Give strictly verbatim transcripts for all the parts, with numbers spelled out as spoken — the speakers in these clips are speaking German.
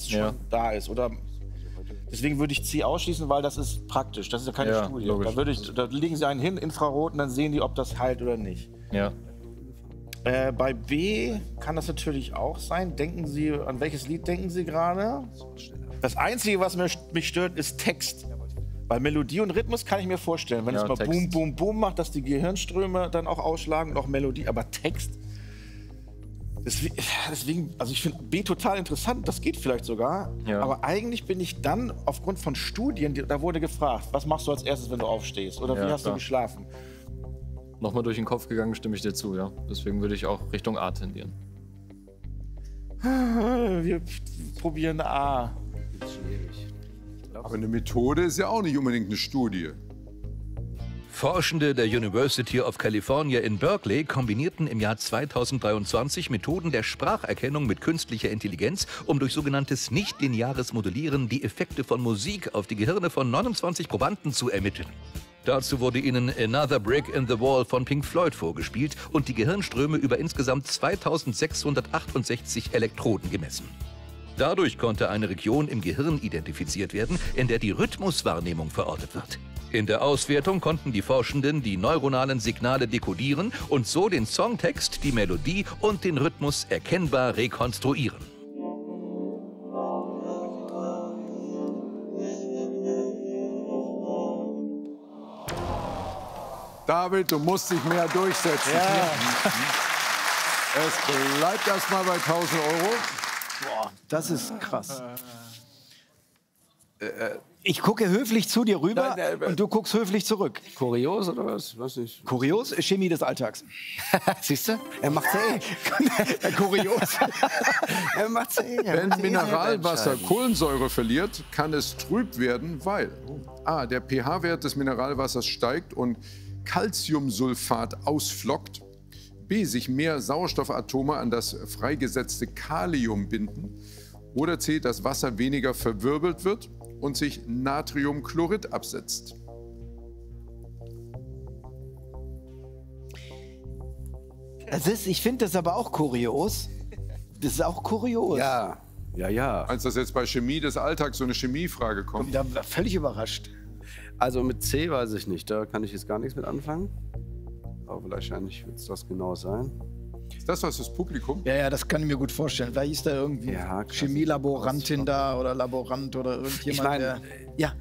schon Ja. da ist. Oder deswegen würde ich C ausschließen, weil das ist praktisch. Das ist ja keine Ja, Studie. logisch. Da, würde ich, da legen sie einen hin, Infrarot, und dann sehen die, ob das heilt oder nicht. Ja. Äh, bei B kann das natürlich auch sein. Denken Sie, an welches Lied denken Sie gerade? Das Einzige, was mich, mich stört, ist Text. Bei Melodie und Rhythmus kann ich mir vorstellen, wenn Ja, es mal Text. Boom, Boom, Boom macht, dass die Gehirnströme dann auch ausschlagen und auch Melodie. Aber Text, deswegen, deswegen also ich finde B total interessant, das geht vielleicht sogar. Ja. Aber eigentlich bin ich dann aufgrund von Studien, die, da wurde gefragt, was machst du als erstes, wenn du aufstehst? Oder Ja, wie hast klar. du geschlafen? Nochmal durch den Kopf gegangen, stimme ich dir zu, ja. Deswegen würde ich auch Richtung A tendieren. Wir probieren A. Aber eine Methode ist ja auch nicht unbedingt eine Studie. Forschende der University of California in Berkeley kombinierten im Jahr zweitausenddreiundzwanzig Methoden der Spracherkennung mit künstlicher Intelligenz, um durch sogenanntes nichtlineares Modellieren die Effekte von Musik auf die Gehirne von neunundzwanzig Probanden zu ermitteln. Dazu wurde ihnen Another Brick in the Wall von Pink Floyd vorgespielt und die Gehirnströme über insgesamt zweitausendsechshundertachtundsechzig Elektroden gemessen. Dadurch konnte eine Region im Gehirn identifiziert werden, in der die Rhythmuswahrnehmung verortet wird. In der Auswertung konnten die Forschenden die neuronalen Signale dekodieren und so den Songtext, die Melodie und den Rhythmus erkennbar rekonstruieren. David, du musst dich mehr durchsetzen. Ja. Es bleibt erstmal bei tausend Euro. Boah, das ist krass. Ich gucke höflich zu dir rüber Nein, nein, und du guckst höflich zurück. Kurios oder was? Was nicht? Kurios, Chemie des Alltags. Siehst du? Er macht's eh. Kurios. Er macht's eh. Er Wenn macht's eh Mineralwasser selber entscheiden. Kohlensäure verliert, kann es trüb werden, weil A, der pH-Wert des Mineralwassers steigt und Calciumsulfat ausflockt, B, sich mehr Sauerstoffatome an das freigesetzte Kalium binden oder C, das Wasser weniger verwirbelt wird und sich Natriumchlorid absetzt. Das ist, ich finde das aber auch kurios. Das ist auch kurios. Ja, ja, ja. Als das jetzt bei Chemie des Alltags so eine Chemiefrage kommt. Da war völlig überrascht. Also mit C weiß ich nicht, da kann ich jetzt gar nichts mit anfangen. Aber wahrscheinlich wird es das genau sein. Ist das was das Publikum? Ja, ja, das kann ich mir gut vorstellen. Vielleicht ist da irgendwie Ja, krass. Chemielaborantin da oder Laborant oder irgendjemand, Ich mein, der... Ja,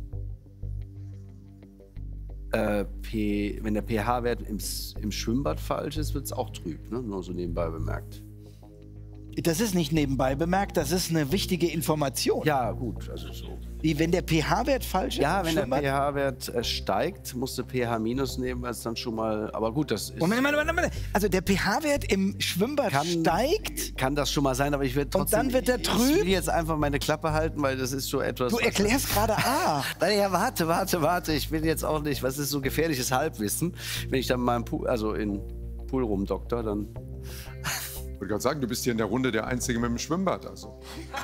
Äh, P, wenn der pH-Wert im, S- im Schwimmbad falsch ist, wird es auch trüb, ne? Nur so nebenbei bemerkt. das ist nicht nebenbei bemerkt, das ist eine wichtige Information. Ja, gut, also so. Wie, wenn der pH-Wert falsch ist? Ja, im wenn der Schwimmbad? pH-Wert äh, steigt, musst du pH minus nehmen, weil es dann schon mal. Aber gut, das ist. Moment, Moment, Moment, Moment. Also der pH-Wert im Schwimmbad Kann- steigt? Kann das schon mal sein, aber ich werde trotzdem. dann wird er Ich trüb? will jetzt einfach meine Klappe halten, weil das ist schon etwas. Du erklärst gerade A. Nein, ja, warte, warte, warte. Ich will jetzt auch nicht. Was ist so gefährliches Halbwissen? Wenn ich dann mal im Pool, also in Pool rumdoktor, dann. Ich wollte gerade sagen, du bist hier in der Runde der Einzige mit dem Schwimmbad. Also.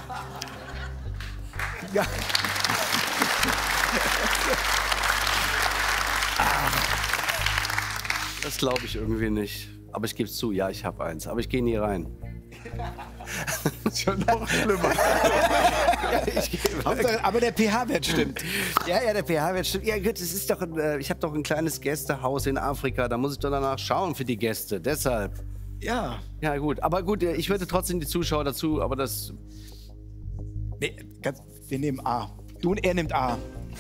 Ja. Das glaube ich irgendwie nicht. Aber ich gebe es zu, ja, ich habe eins. Aber ich gehe nie rein. Das ist ja noch schlimmer. Hauptsache, aber der pH-Wert stimmt. Ja, ja, der pH-Wert stimmt. Ja, gut, es ist doch ein, äh, ich habe doch ein kleines Gästehaus in Afrika. Da muss ich doch danach schauen für die Gäste. Deshalb. Ja. Ja, gut. Aber gut, äh, ich würde trotzdem die Zuschauer dazu, aber das. Nee, ganz, wir nehmen A. Du und er nimmt A.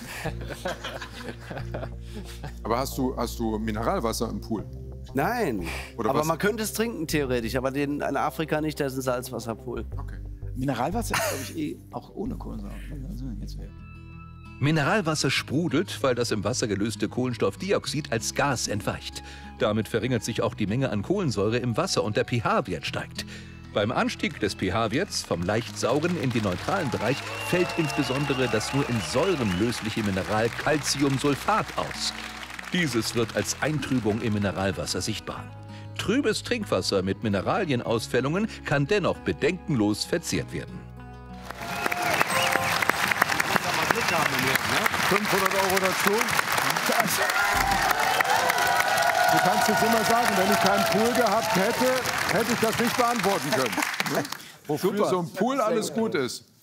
Aber hast du, hast du Mineralwasser im Pool? Nein. Oder aber was? man könnte es trinken, theoretisch. Aber den, in Afrika nicht, da ist ein Salzwasserpool. Okay. Mineralwasser ist, glaube ich, eh auch ohne Kohlensäure. Also jetzt wäre- Mineralwasser sprudelt, weil das im Wasser gelöste Kohlenstoffdioxid als Gas entweicht. Damit verringert sich auch die Menge an Kohlensäure im Wasser und der pH-Wert steigt. Beim Anstieg des pH-Werts vom leicht sauren in den neutralen Bereich fällt insbesondere das nur in Säuren lösliche Mineral Calciumsulfat aus. Dieses wird als Eintrübung im Mineralwasser sichtbar. Trübes Trinkwasser mit Mineralienausfällungen kann dennoch bedenkenlos verzehrt werden. fünfhundert Euro dazu. Du kannst jetzt immer sagen, wenn ich keinen Pool gehabt hätte, hätte ich das nicht beantworten können. Ne? Wofür Super. so ein Pool alles gut ist.